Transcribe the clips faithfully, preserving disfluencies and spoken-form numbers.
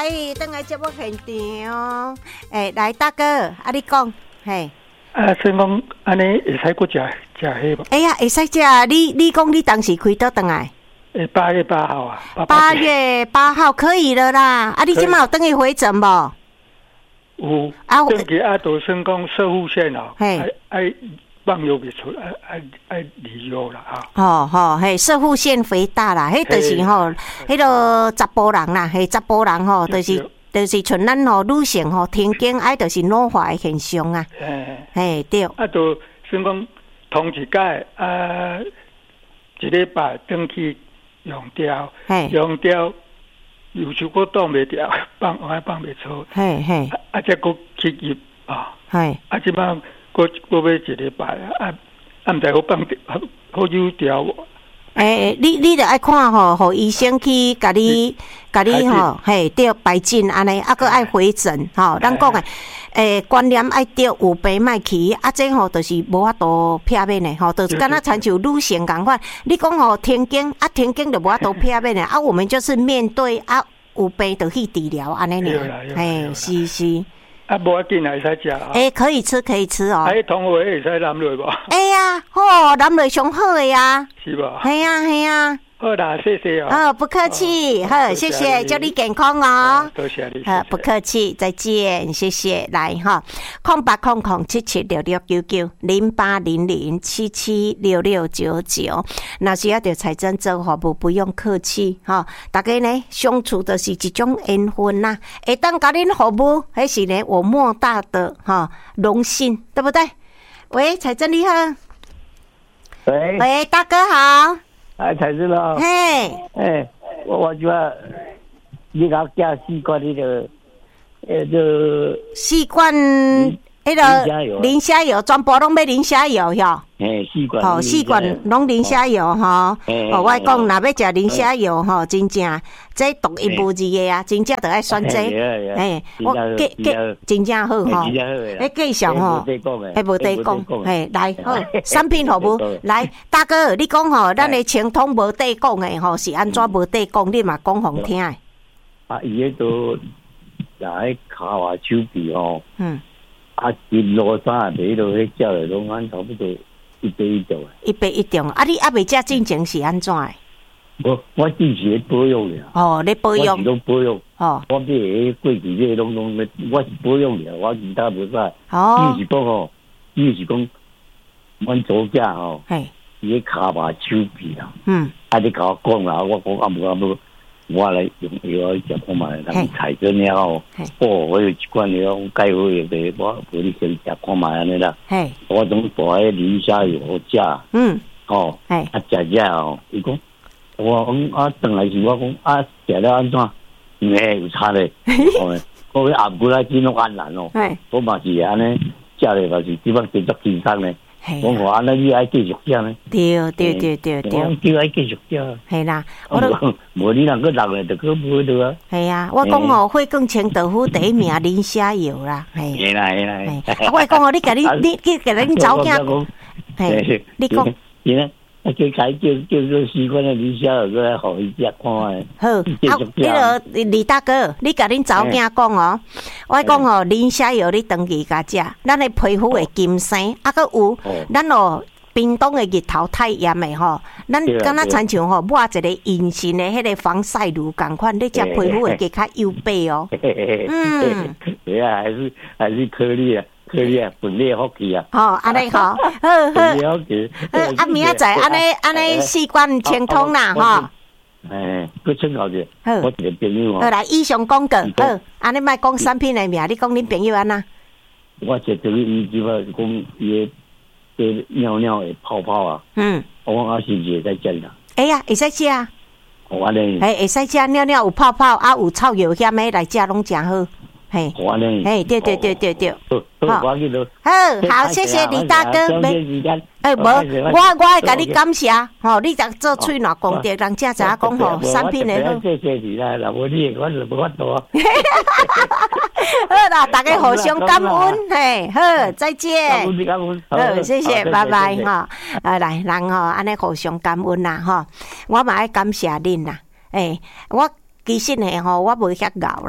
来，等来节目现场。诶、欸，来大哥，啊，你讲，嘿。 啊，先讲安尼会使搁食食迄无？ 哎呀，会使食。你你讲你当时开倒转来？ 诶，八月八号啊。 八月八号可以了啦。啊，你即马有等去回诊无？ 有。啊，登记啊，就算讲射护线哦， 嘿， 爱放药袂出，爱爱爱离药啦哈。 哦吼，嘿，射护腺肥大啦，迄就是吼，迄个查甫人啦，嘿，查甫人吼，就是就是像咱吼女性吼，停经爱就是老化的现象啊。嘿，对。 啊，就算讲通一届啊，一礼拜登去用掉，用掉。有时我挡袂掉，放我放袂出， 嘿嘿， 啊，再搁去入啊， 嘿， 啊，即摆搁搁要一礼拜啊，啊，毋知好放好好有调无？ 诶，你你着爱看吼，互医生去甲你甲你吼，嘿，对排诊安尼，啊，搁爱回诊吼，咱讲诶，诶，观念爱对，有病莫去，啊，这吼就是无法度避免诶，吼，就是敢若亲像女性共款，你讲吼停经，啊，停经就无法度避免诶，啊，我们就是面对啊，有病就去治疗安尼尔，嘿，是是。 啊，无要紧，会使食啊。 诶，可以吃，可以吃哦。 啊，迄糖会会使揽落无？ 哎呀，好，揽落上好诶呀。 是无？ 系啊，系啊。 好啦，谢谢哦。 哦，不客气，好，谢谢，祝你健康哦。 多谢你。 好，不客气，再见，谢谢。来哈，空八空空七七六六九九零八零零七七六六九九。那需要着财政做服务，不用客气哈。大家呢相处的是一种缘分呐，会当甲恁服务，还是呢我莫大的哈荣幸，对不对？喂，财政你好。 喂。 喂，大哥好。 哎，才知道。 嘿， 哎，我我就要你搞加吸管那个，呃，就吸管迄个磷虾油，全部拢要磷虾油哟。 嘿，吸管。 哦，吸管拢磷虾油吼。哦，我讲若要食磷虾油吼，真正这独一无二的啊，真正着爱选这。嘿，我计计真正好吼。诶，介绍吼，诶，无得讲。嘿，来好，产品服务来，大哥，你讲吼，咱的清通无得讲的吼，是安怎无得讲？你嘛讲互听的。 啊，伊迄都来卡话手臂吼。嗯。啊，一路衫买落去叫的拢安差不多一百一重啊。一百一重，啊！你还未食进前是安怎的？ 我我之前保养了。 哦，你保养。 我拢保养。 哦。 我买迄过期这拢拢，我是保养了，我其他无啥。 哦。 就是讲吼，就是讲，阮左家吼， 嘿， 伊个骹把手臂啦。 嗯。 啊！你甲我讲啦，我讲啊无啊无。我来用药食看卖，人采针了后，哦，我有一罐了，介好药的，我陪你先食看卖安尼啦。我总把迄磷虾油好食。嗯。哦。啊，食食哦，伊讲，我讲啊，转来时我讲啊，食了安怎？唔系有差咧。哦，我去按过来真拢安难哦。我嘛是安尼食咧，嘛是基本继续健康咧。我话安尼你爱继续食呢？ 对对对对对， 我叫爱继续食。 系啦， 我都无你人个人咧，就个无得啊。 系啊，我讲哦，血更清豆腐第一名磷虾油啦，系。 系啦系啦。 啊，我讲哦，你甲你你你甲恁早囝，系你讲。 啊，叫改叫叫做习惯了磷虾油，个来互伊食看诶。 好，啊，迄个李大哥，你甲恁早囝讲哦，我讲哦，磷虾油你长期甲食，咱的皮肤会金生，啊，佮有咱哦冰冻的日头太炎的吼，咱敢若亲像吼抹一个隐形的迄个防晒乳共款，你食皮肤会加较幼白哦。 嗯，对啊，还是还是颗粒啊。可以啊，本地福气啊！ 哦，安尼好，好好，好，啊，明仔载安尼安尼四罐清通啦，吼。 诶，佮请教者，我一个朋友哦。 好来，以上讲过，好，安尼莫讲产品的名，你讲恁朋友安那？ 我一个伊即个讲伊个尿尿的泡泡啊。嗯。我讲啊，是不是会使食啦？ 哎呀，会使食啊。 我咧。 嘿，会使食尿尿有泡泡啊，有臭油咸的来食拢诚好。嘿，嘿，对对对对对， 好，好， 好，谢谢李大哥。哎，无，我我会甲你感谢，吼，你若做喙暖功德，人家知影讲吼，产品的好。 谢谢你啦，若无你，我就无法度。 好啦，大家互相感恩，嘿，好，再见。 感恩，感恩。 好，谢谢，拜拜，哈。啊，来，人吼，安尼互相感恩啦，吼，我嘛爱感谢恁啦，诶，我其实呢，吼，我无遐敖啦。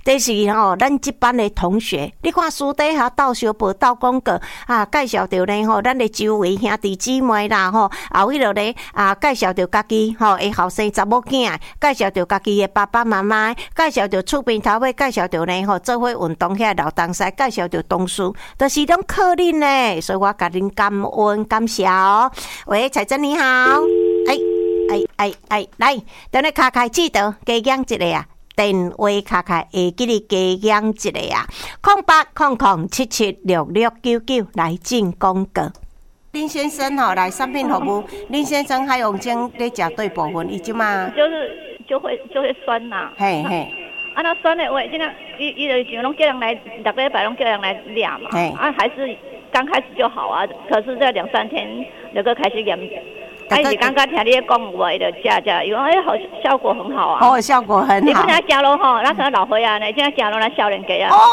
这是吼咱这班的同学，你看私底下斗相报、斗广告啊，介绍着咧吼，咱的周围兄弟姊妹啦吼，啊，迄落咧啊，介绍着家己吼的后生查某囝，介绍着家己的爸爸妈妈，介绍着厝边头尾，介绍着咧吼做伙运动遐老东西，介绍着同事，都、就是拢靠恁呢，所以我甲恁感恩感谢哦。喂，彩珍你好，哎哎哎哎，来，等你卡开记得加讲一个啊。电话卡卡会记你加讲一个啊，空八空空七七六六九九来进广告。林先生吼、喔、来产品服务，林先生海洋精咧食对部分，伊即嘛就是就会就会酸呐、啊。嘿嘿，啊那酸的话，今天伊伊就就拢叫人来，逐个礼拜拢叫人来验嘛。啊还是刚开始就好啊，可是这两三天那个开始验。啊！伊是刚刚听你讲有无？伊就食食，伊讲哎，好效果很好啊。 哦，效果很好。 你不听食咯吼，那可能老岁啊，你今食咯，咱少年家啊。哦。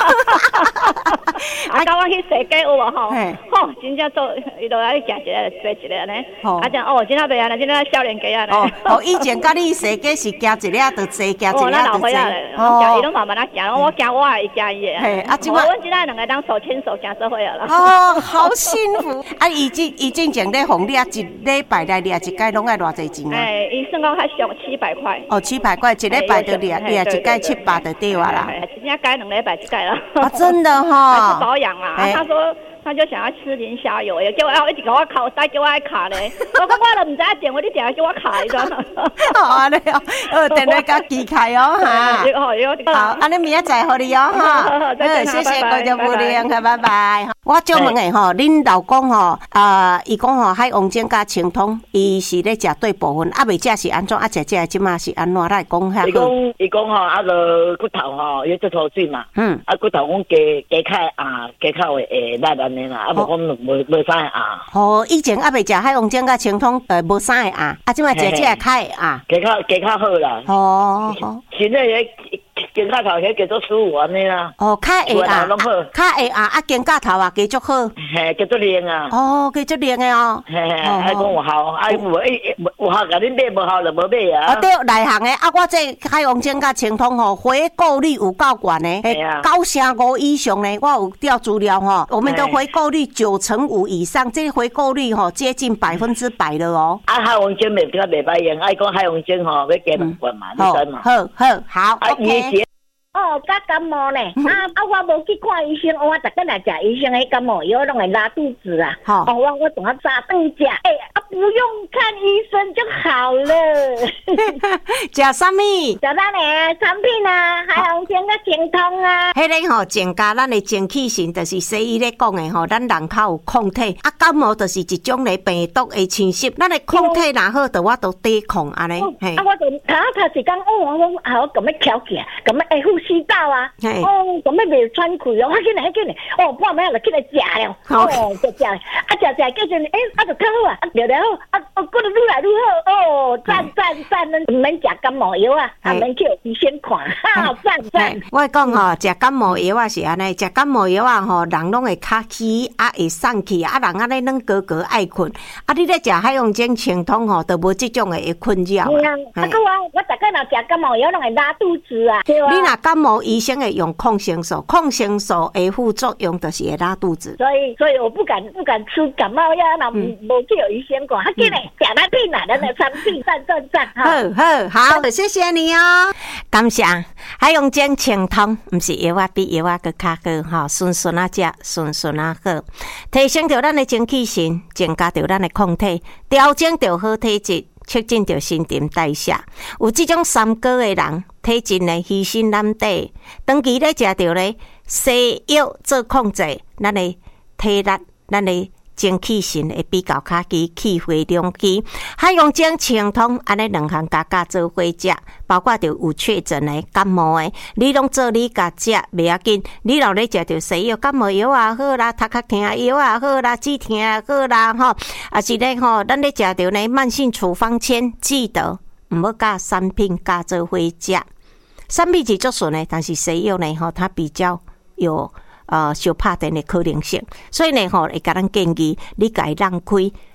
啊，刚刚去洗鸡有无吼？吼，真正做，伊都爱食一个，洗一个呢。哦。啊，讲哦，今仔袂啊，今仔少年家啊。 哦哦，以前甲你洗鸡是加一粒就洗，加一粒就洗。哦，咱老岁啊，哦。伊拢慢慢啊行，我行我也加伊。 嘿，啊，即摆阮今仔两个当手牵手行社会了。 哦，好幸福。啊，伊之伊之前咧红你啊一礼拜来掠一届拢爱偌济钱啊？ 哎，伊算讲较俗七百块。 哦，七百块一礼拜就掠掠一届七百就对啊啦。 人家改两礼拜就改了。 啊，真的哈。 保养啦，啊，他说。他就想要吃磷虾油，叫我要一直给我卡，再叫我爱卡咧。我讲我都唔知影点，我你定下叫我卡一张。 哦，安尼哦，呃，电话甲记开哦哈。好，安尼明仔载互你哦哈。嗯，谢谢各位夫人，拜拜。我就问诶吼，恁老公吼，啊，伊讲吼海王精甲清通，伊是咧食对部分，啊，未食是安怎？啊，食食即马是安怎？来讲遐。 伊讲伊讲吼，啊个骨头吼，要做脱水嘛。嗯。啊，骨头讲加加开啊，加口诶诶力安尼啦，啊，无讲无无啥啊。 哦，以前啊未食海王精甲清通，呃，无啥啊，啊，即马食即个开啊。 加口加口好啦。 哦。 现在迄肩胛头迄叫做十五安尼啦。 哦，较会啊，较会啊，啊肩胛头啊，加足好。 嘿，加足灵啊。 哦，加足灵诶哦。 嘿，啊讲有效，啊有诶有效，甲恁买无效就无买啊。 啊对，内行诶，啊我这海王精甲清通吼，回购率有够悬诶，九成五以上咧，我有调资料吼，我们的回购率九成五以上，这回购率吼接近百分之百了哦。 啊，海王精袂较袂歹用，爱讲海王精吼要加两罐嘛，你知嘛？ 好好好 ，OK。 哦，甲感冒呢，啊啊，我无去看医生，我逐个来食医生迄感冒药，拢会拉肚子啊。哦，我我等下早顿食，哎、欸，啊，不用看医生就好了。 食啥物？ 食咱的产品啊，海王精甲清通啊。 迄个吼，增加咱的精气神，就是西医咧讲的吼，咱人较有抗体。啊，感冒就是一种咧病毒的侵袭，咱的抗体若好，就我都抵抗安尼。 啊，我就头头时讲，哦，我讲啊，我咁要翘起来，咁要会呼吸道啊，哦，咁要袂喘气哦，我紧来紧来，哦，半暝就起来食了，哦，就食，啊食食，叫阵，诶，啊就较好啊，啊聊聊好，啊哦，过得愈来愈好，哦，赞赞赞，唔免食感冒药啊，啊免去医生看，哈，赞赞。 我讲吼，食感冒药啊是安尼，食感冒药啊吼，人拢会卡起，啊会送气，啊人安尼软高高爱困，啊你咧食海洋精清通吼，都无即种诶困扰。 对啊，啊个我我逐个若食感冒药，拢会拉肚子啊。你若感冒医生会用抗生素，抗生素的副作用就是会拉肚子。 所以，所以我不敢不敢吃感冒药，那无去有医生讲，啊，紧嘞，食咱品啦，咱的产品赞赞赞， 好好好，谢谢你哦，感谢。海洋精清通，毋是药啊，比药啊搁较好吼，顺顺啊食，顺顺啊好，提升着咱的精气神，增加着咱的抗体，调整着好体质。促进着新陈代谢，有这种三高的人，体质呢虚心难底，长期咧食着咧西药做控制，咱的体力，咱的精气神会比较较基，气血两基。海洋精清通安尼两项加加做伙食，包括着有确诊的感冒的，你拢做你家食袂要紧。你若咧食着西药感冒药也好啦，头壳疼药也好啦，止疼也好啦，吼，啊是咧吼，咱咧食着呢慢性处方签，记得毋要甲产品加做伙食。产品是足顺的，但是西药呢，吼，它比较有。呃，小拍电的可能性，所以呢，吼，会甲咱建议，你家己让开，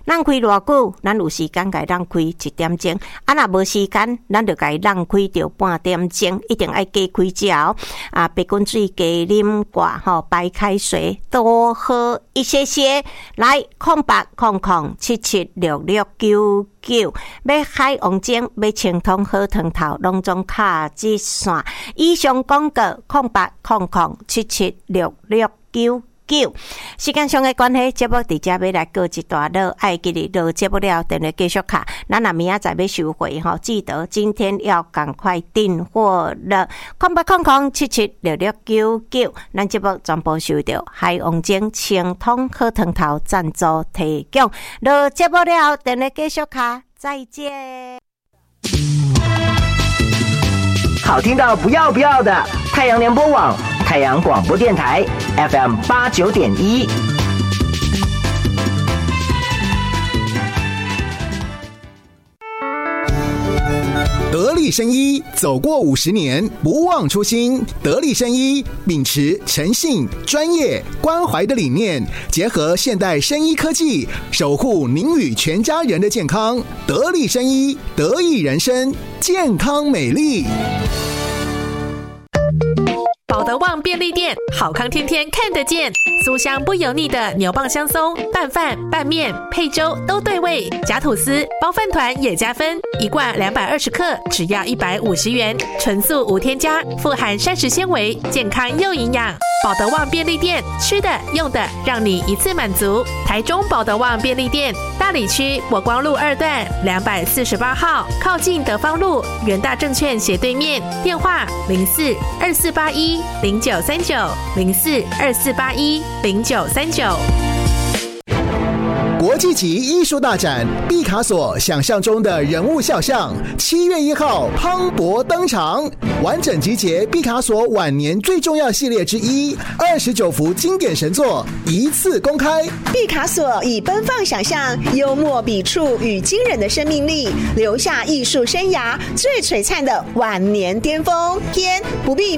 咱开偌久，咱有时间该咱开一点钟，啊，若无时间，咱就该咱开到半点钟，一定要加开嚼啊，白滚水加啉挂吼，白开水多喝一些些。来，空八空空七七六六九九，要海王精，要清通好汤头，拢总卡一线。以上广告空八空空七七六六九九。时间上的关系，节目伫遮要来过一段落，爱记哩落节目了，电话继续卡。咱若明仔载要收回吼，记得今天要赶快订货了。空八空空七七六六九九，咱节目全部收到海王精清通好汤头赞助提供。落节目了，电话继续卡，再见。 好听到不要不要的，太阳联播网、太阳广播电台 F M 八九点一。 得力生医走过五十年，不忘初心。得力生医秉持诚信、专业、关怀的理念，结合现代生医科技，守护您与全家人的健康。得力生医，得益人生，健康美丽。 保德旺便利店，好康天天看得见，酥香不油腻的牛蒡香松，拌饭、拌面、配粥都对味，夹吐司、包饭团也加分，一罐两百二十克，只要一百五十元，纯素无添加，富含膳食纤维，健康又营养。保德旺便利店，吃的用的让你一次满足。台中保德旺便利店，大里区国光路二段两百四十八号，靠近德芳路元大证券斜对面，电话零四二四八一零九三九零四二四八一零九三九。 国际级艺术大展毕卡索想象中的人物肖像，七月一号磅礴登场，完整集结毕卡索晚年最重要系列之一，二十九幅经典神作一次公开。 毕卡索以奔放想象、幽默笔触与惊人的生命力，留下艺术生涯最璀璨的晚年巅峰。天不必